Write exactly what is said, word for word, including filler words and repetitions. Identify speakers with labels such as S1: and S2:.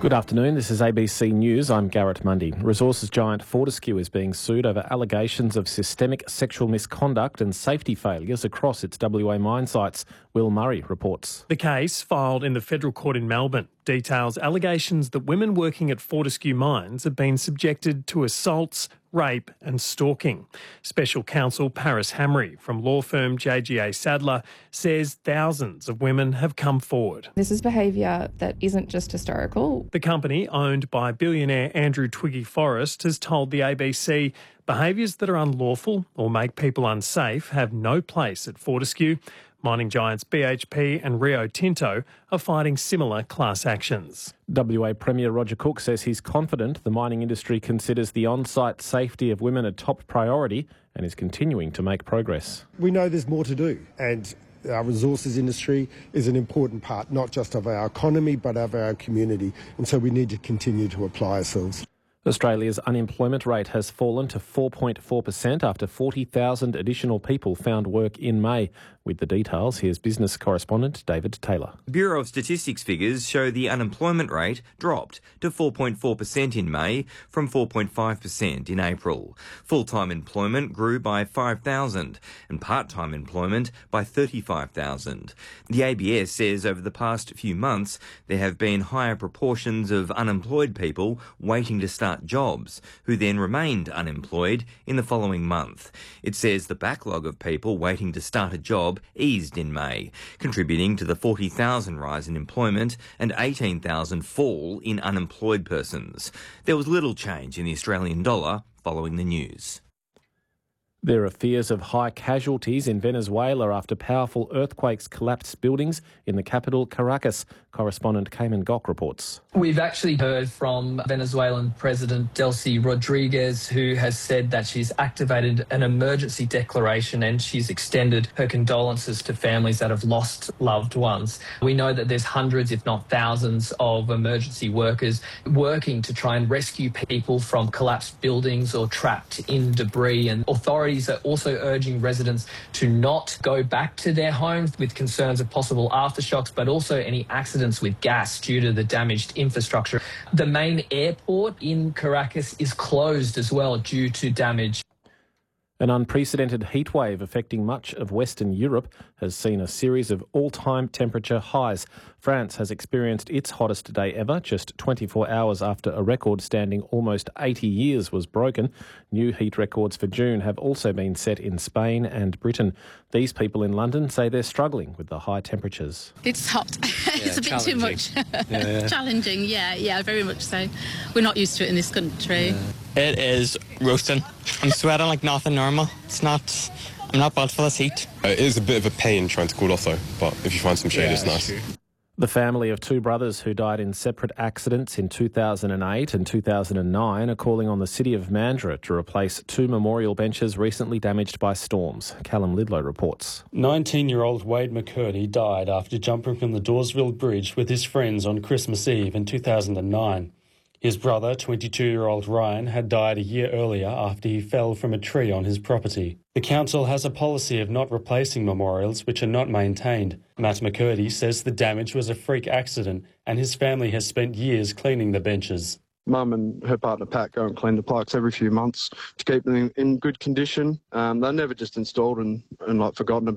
S1: Good afternoon, this is A B C News. I'm Garrett Mundy. Resources giant Fortescue is being sued over allegations of systemic sexual misconduct and safety failures across its W A mine sites. Will Murray reports.
S2: The case, filed in the Federal Court in Melbourne, details allegations that women working at Fortescue mines have been subjected to assaults, rape and stalking. Special counsel Paris Hamry from law firm J G A Sadler says thousands of women have come forward.
S3: This is behaviour that isn't just historical.
S2: The company, owned by billionaire Andrew Twiggy Forrest, has told the A B C behaviours that are unlawful or make people unsafe have no place at Fortescue. Mining giants B H P and Rio Tinto are fighting similar class actions.
S1: W A Premier Roger Cook says he's confident the mining industry considers the on-site safety of women a top priority and is continuing to make progress.
S4: We know there's more to do, and our resources industry is an important part not just of our economy but of our community, and so we need to continue to apply ourselves.
S1: Australia's unemployment rate has fallen to four point four percent after forty thousand additional people found work in May. With the details, here's business correspondent David Taylor.
S5: Bureau of Statistics figures show the unemployment rate dropped to four point four percent in May from four point five percent in April. Full-time employment grew by five thousand and part-time employment by thirty-five thousand. The A B S says over the past few months there have been higher proportions of unemployed people waiting to start jobs, who then remained unemployed in the following month. It says the backlog of people waiting to start a job eased in May, contributing to the forty thousand rise in employment and eighteen thousand fall in unemployed persons. There was little change in the Australian dollar following the news.
S1: There are fears of high casualties in Venezuela after powerful earthquakes collapsed buildings in the capital, Caracas. Correspondent Cayman Gok reports.
S6: We've actually heard from Venezuelan President Delcy Rodriguez, who has said that she's activated an emergency declaration and she's extended her condolences to families that have lost loved ones. We know that there's hundreds, if not thousands, of emergency workers working to try and rescue people from collapsed buildings or trapped in debris, and authorities are also urging residents to not go back to their homes with concerns of possible aftershocks, but also any accidents with gas due to the damaged infrastructure. The main airport in Caracas is closed as well due to damage.
S1: An unprecedented heatwave affecting much of Western Europe has seen a series of all-time temperature highs. France has experienced its hottest day ever, just twenty-four hours after a record standing almost eighty years was broken. New heat records for June have also been set in Spain and Britain. These people in London say they're struggling with the high temperatures.
S7: It's hot. It's
S8: yeah,
S7: a bit too much.
S8: yeah, yeah.
S7: Challenging, yeah, yeah, very much so. We're not used to it in this country.
S8: Yeah. It is roasting. I'm sweating like nothing normal. It's not, I'm not built for this heat.
S9: It is a bit of a pain trying to cool off though, but if you find some shade,
S8: yeah,
S9: it's nice.
S8: True.
S1: The family of two brothers who died in separate accidents in two thousand eight and two thousand nine are calling on the City of Mandurah to replace two memorial benches recently damaged by storms. Callum Lidlow reports.
S10: nineteen-year-old Wade McCurdy died after jumping from the Dawesville Bridge with his friends on Christmas Eve in two thousand nine. His brother, twenty-two-year-old Ryan, had died a year earlier after he fell from a tree on his property. The council has a policy of not replacing memorials which are not maintained. Matt McCurdy says the damage was a freak accident and his family has spent years cleaning the benches.
S11: Mum and her partner Pat go and clean the plaques every few months to keep them in, in good condition. Um, they're never just installed and, and like forgotten